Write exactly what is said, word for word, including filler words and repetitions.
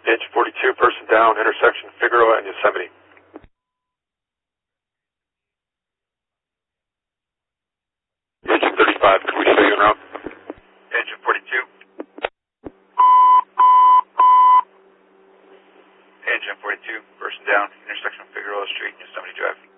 Engine forty-two, person down, intersection Figueroa and Yosemite. Engine thirty-five, can we show you en route? Engine forty-two. Engine forty-two, person down, intersection Figueroa Street, Yosemite Drive.